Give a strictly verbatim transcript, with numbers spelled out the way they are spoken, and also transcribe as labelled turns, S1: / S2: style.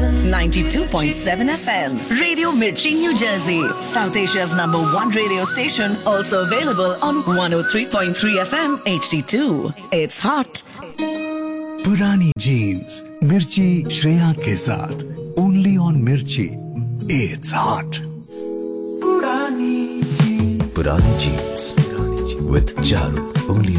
S1: ninety-two point seven F M. Radio Mirchi, New Jersey. South Asia's number one radio station. Also available on one oh three point three F M H D two. It's hot.
S2: पुरानी jeans मिर्ची श्रेया के साथ only on मिर्ची. It's hot.
S3: पुरानी jeans with Charu only